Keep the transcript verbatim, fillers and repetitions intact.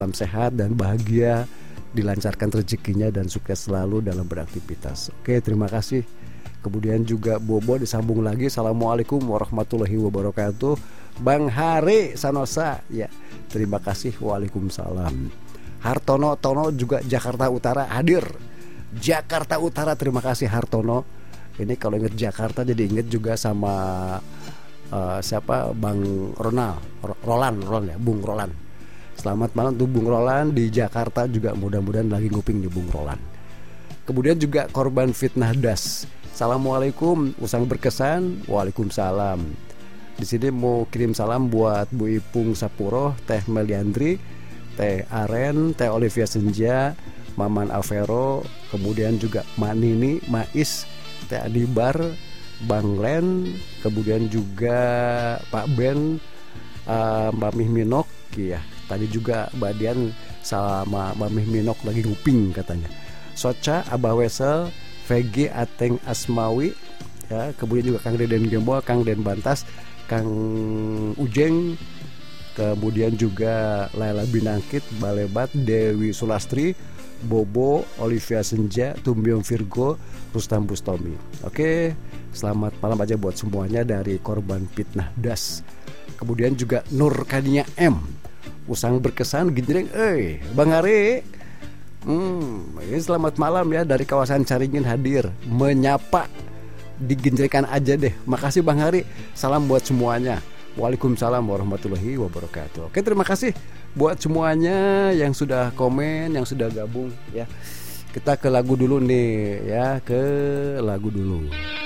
salam sehat dan bahagia, dilancarkan rezekinya dan sukses selalu dalam beraktivitas. Oke, terima kasih. Kemudian juga Bobo disambung lagi. Assalamualaikum warahmatullahi wabarakatuh. Bang Hari Sanosa, ya terima kasih. Waalaikumsalam. Hartono Tono juga Jakarta Utara hadir. Jakarta Utara, terima kasih Hartono. Ini kalau inget Jakarta jadi inget juga sama uh, siapa Bang Ronald, Roland, Roland ya, Bung Roland. Selamat malam tuh Bung Roland di Jakarta juga, mudah-mudahan lagi nguping nih Bung Roland. Kemudian juga korban fitnah das. Assalamualaikum, usang berkesan. Waalaikumsalam. Di sini mau kirim salam buat Bu Ipung Sapuro, Teh Meliandri, Teh Aren, Teh Olivia Senja, Maman Avero, kemudian juga Mak Nini, Mais, Teh Adibar, Bang Len, kemudian juga Pak Ben, uh, Mbak Mih Minok, ya. Tadi juga Mbak Dian sama Mbak Mih Minok lagi nguping katanya. Soca, Abah Wesel, V G Ateng Asmawi, ya. Kemudian juga Kang Deden Gembol, Kang Den Bantas, Kang Ujeng, kemudian juga Laila Binangkit, Balebat, Dewi Sulastri, Bobo, Olivia Senja, Tumbiong Virgo, Rustam Bustomi. Oke, selamat malam aja buat semuanya dari korban fitnah das. Kemudian juga Nur Kania M, usang berkesan ginjreng, eh Bang Ari, hmm, ini selamat malam ya dari kawasan Caringin hadir menyapa, digenjrekan aja deh. Makasih Bang Hari, salam buat semuanya. Waalaikumsalam warahmatullahi wabarakatuh. Oke, terima kasih buat semuanya yang sudah komen, yang sudah gabung ya. Kita ke lagu dulu nih ya, ke lagu dulu.